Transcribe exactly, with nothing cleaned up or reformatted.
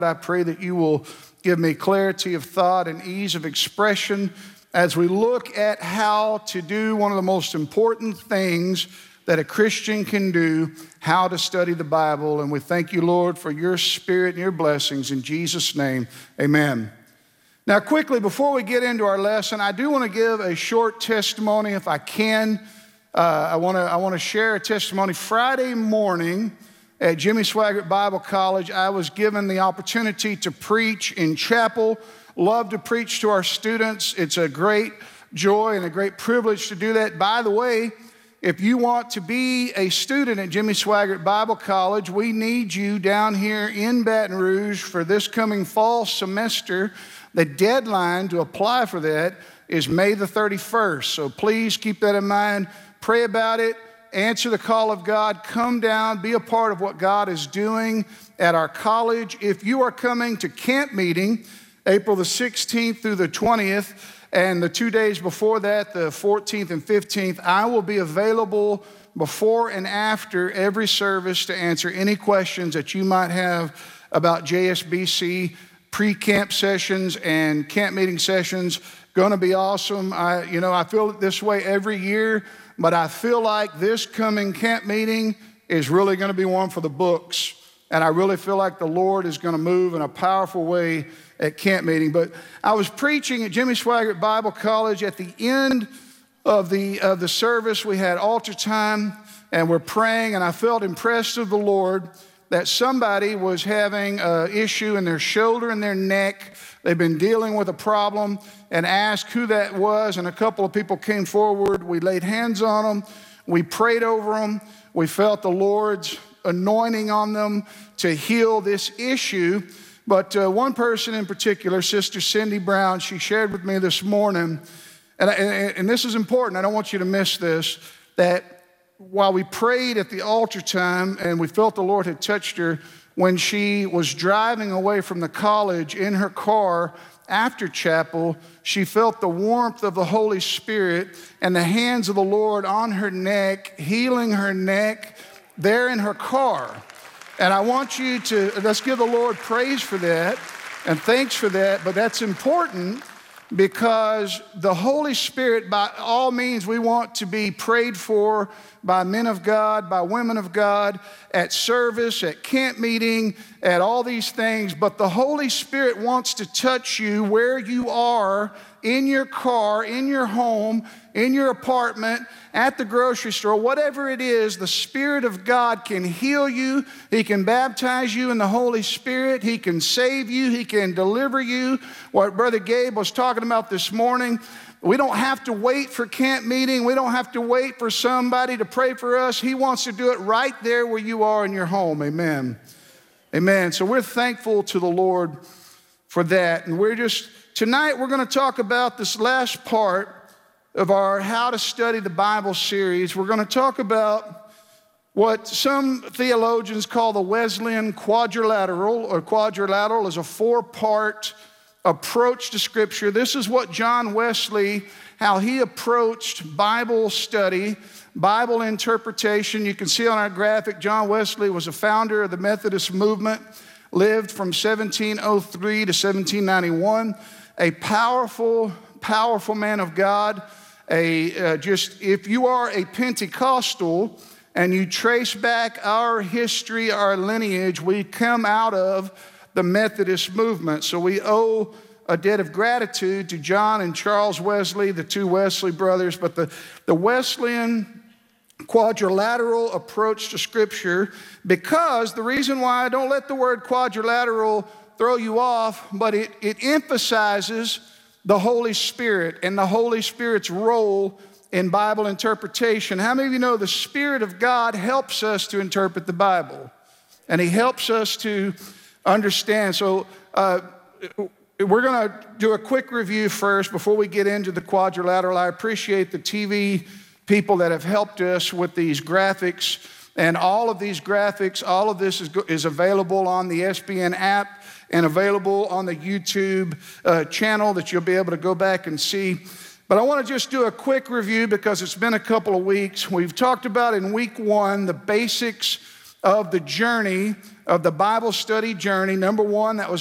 I pray that you will give me clarity of thought and ease of expression as we look at how to do one of the most important things that a Christian can do, how to study the Bible. And we thank you, Lord, for your spirit and your blessings. In Jesus' name, amen. Now, quickly, before we get into our lesson, I do want to give a short testimony, if I can. Uh, I want to I want to share a testimony. Friday morning at Jimmy Swaggart Bible College, I was given the opportunity to preach in chapel. Love to preach to our students. It's a great joy and a great privilege to do that. By the way, if you want to be a student at Jimmy Swaggart Bible College, we need you down here in Baton Rouge for this coming fall semester. The deadline to apply for that is May the thirty-first. So please keep that in mind. Pray about it. Answer the call of God. Come down. Be a part of what God is doing at our college. If you are coming to camp meeting, April the sixteenth through the twentieth, and the two days before that, the fourteenth and fifteenth, I will be available before and after every service to answer any questions that you might have about J S B C pre-camp sessions and camp meeting sessions. Going to be awesome. I, you know, I feel this way every year, but I feel like this coming camp meeting is really going to be one for the books. And I really feel like the Lord is going to move in a powerful way at camp meeting. But I was preaching at Jimmy Swaggart Bible College. At the end of the, of the service, we had altar time, and we're praying, and I felt impressed of the Lord that somebody was having an issue in their shoulder and their neck. They've been dealing with a problem, and asked who that was, and a couple of people came forward. We laid hands on them. We prayed over them. We felt the Lord's anointing on them to heal this issue. But uh, one person in particular, Sister Cindy Brown, she shared with me this morning, and, and, and this is important, I don't want you to miss this, that while we prayed at the altar time and we felt the Lord had touched her, when she was driving away from the college in her car after chapel, she felt the warmth of the Holy Spirit and the hands of the Lord on her neck, healing her neck there in her car. And I want you to, let's give the Lord praise for that and thanks for that, but that's important because the Holy Spirit, by all means, we want to be prayed for by men of God, by women of God, at service, at camp meeting, at all these things. But the Holy Spirit wants to touch you where you are, in your car, in your home, in your apartment, at the grocery store, whatever it is. The Spirit of God can heal you. He can baptize you in the Holy Spirit. He can save you. He can deliver you. What Brother Gabe was talking about this morning, we don't have to wait for camp meeting. We don't have to wait for somebody to pray for us. He wants to do it right there where you are in your home. Amen. Amen. So we're thankful to the Lord for that. And we're just, tonight we're going to talk about this last part of our How to Study the Bible series. We're going to talk about what some theologians call the Wesleyan quadrilateral, or quadrilateral is a four-part approach to Scripture. This is what John Wesley, how he approached Bible study, Bible interpretation. You can see on our graphic, John Wesley was a founder of the Methodist movement, lived from seventeen oh three to seventeen ninety-one, a powerful, powerful man of God. A uh, just, if you are a Pentecostal and you trace back our history, our lineage, we come out of the Methodist movement. So we owe a debt of gratitude to John and Charles Wesley, the two Wesley brothers. But the, the Wesleyan quadrilateral approach to Scripture, because the reason why I don't let the word quadrilateral throw you off, but it, it emphasizes the Holy Spirit and the Holy Spirit's role in Bible interpretation. How many of you know the Spirit of God helps us to interpret the Bible? And He helps us to understand. So uh, we're going to do a quick review first before we get into the quadrilateral. I appreciate the T V people that have helped us with these graphics. And all of these graphics, all of this is, is available on the S B N app and available on the YouTube uh, channel that you'll be able to go back and see. But I want to just do a quick review because it's been a couple of weeks. We've talked about in week one the basics of the journey, of the Bible study journey. Number one, that was